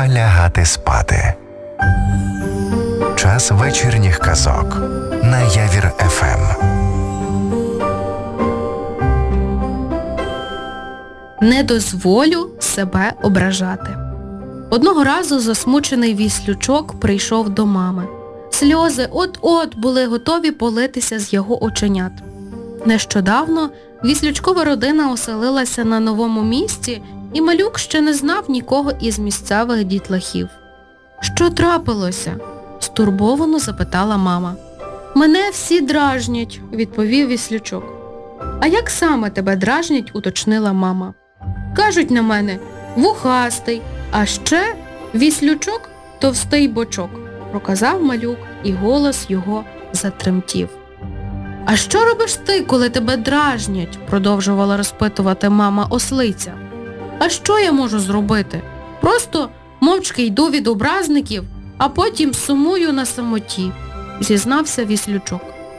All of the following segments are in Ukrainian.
пора лягати спати. Час вечірніх казок на Явір ФМ. Не дозволю себе ображати. Одного разу засмучений Віслючок прийшов до мами. Сльози от-от були готові политися з його оченят. Нещодавно Віслючкова родина оселилася на новому місці, і малюк ще не знав нікого із місцевих дітлахів. «Що трапилося?» – стурбовано запитала мама. «Мене всі дражнять», – відповів Віслючок. «А як саме тебе дражнять?» – уточнила мама. «Кажуть на мене, вухастий, а ще Віслючок – товстий бочок», – проказав малюк, і голос його затремтів. «А що робиш ти, коли тебе дражнять?» – продовжувала розпитувати мама ослиця. «А що я можу зробити? Просто мовчки йду від образників, а потім сумую на самоті», – зізнався Віслючок.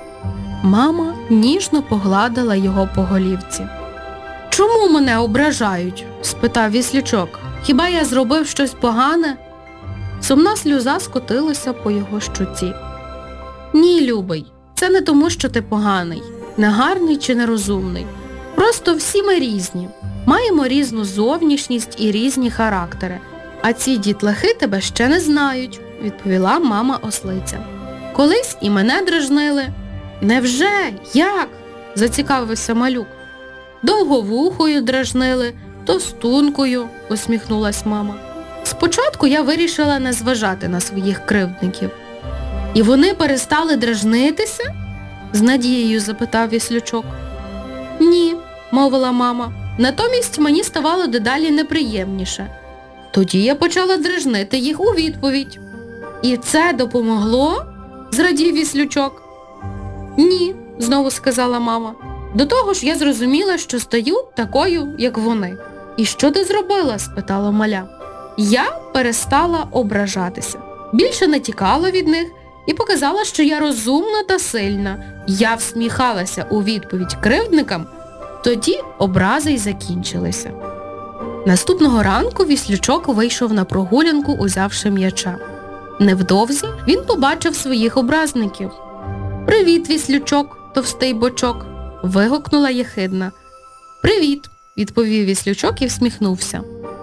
Мама ніжно погладила його по голівці. «Чому мене ображають?» – спитав Віслючок. «Хіба я зробив щось погане?» Сумна сльоза скотилася по його щоці. «Ні, любий, це не тому, що ти поганий, негарний чи нерозумний. Просто всі ми різні. Маємо різну зовнішність і різні характери. А ці дітлахи тебе ще не знають», – відповіла мама ослиця. «Колись і мене дражнили». «Невже? Як?» – зацікавився малюк. «Довговухою дражнили, товстункою», – усміхнулась мама. «Спочатку я вирішила не зважати на своїх кривдників». «І вони перестали дражнитися?» – з надією запитав Віслючок. «Ні», – мовила мама, – «натомість мені ставало дедалі неприємніше. Тоді я почала дражнити їх у відповідь». «І це допомогло?» – зрадів Віслючок. «Ні», – знову сказала мама. «До того ж я зрозуміла, що стаю такою, як вони». «І що ти зробила?» – спитала маля. «Я перестала ображатися. Більше не тікала від них і показала, що я розумна та сильна. Я всміхалася у відповідь кривдникам, тоді образи й закінчилися». Наступного ранку Віслючок вийшов на прогулянку, узявши м'яча. Невдовзі він побачив своїх образників. «Привіт, Віслючок, товстий бочок», – вигукнула єхидна. «Привіт», – відповів Віслючок і всміхнувся.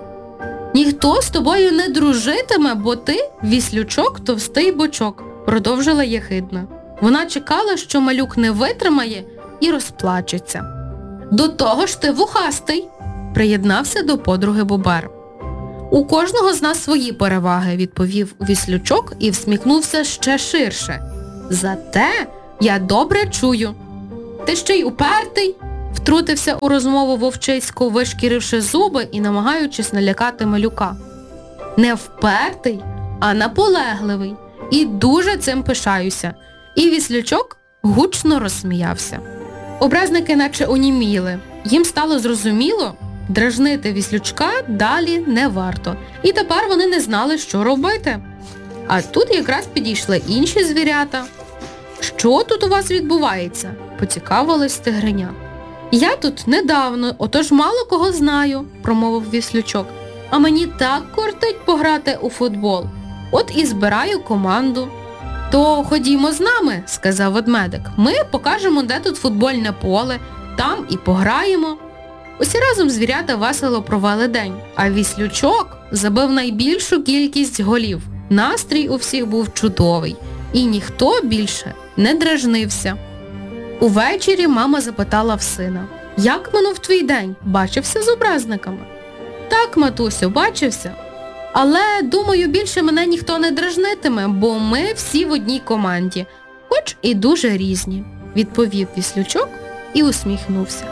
«Ніхто з тобою не дружитиме, бо ти, Віслючок, товстий бочок», – продовжила єхидна. Вона чекала, що малюк не витримає і розплачеться. «До того ж ти вухастий», – приєднався до подруги Бобер. «У кожного з нас свої переваги», – відповів Віслючок і всміхнувся ще ширше. «Зате я добре чую». «Ти ще й упертий», – втрутився у розмову Вовчисько, вишкіривши зуби і намагаючись налякати малюка. «Не впертий, а наполегливий. І дуже цим пишаюся». І Віслючок гучно розсміявся. Образники наче оніміли. Їм стало зрозуміло, дражнити Віслючка далі не варто. І тепер вони не знали, що робити. А тут якраз підійшли інші звірята. «Що тут у вас відбувається?» – поцікавилась тигриня. «Я тут недавно, отож мало кого знаю», – промовив Віслючок. «А мені так кортить пограти у футбол. От і збираю команду». «То ходімо з нами», – сказав ведмедик. «Ми покажемо, де тут футбольне поле, там і пограємо». Усі разом звірята весело провели день, а Віслючок забив найбільшу кількість голів. Настрій у всіх був чудовий, і ніхто більше не дражнився. Увечері мама запитала в сина: «Як минув твій день? Бачився з образниками?» «Так, матусю, бачився. Але, думаю, більше мене ніхто не дражнитиме, бо ми всі в одній команді, хоч і дуже різні», – відповів Віслючок і усміхнувся.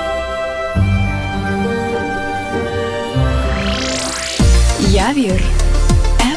Явір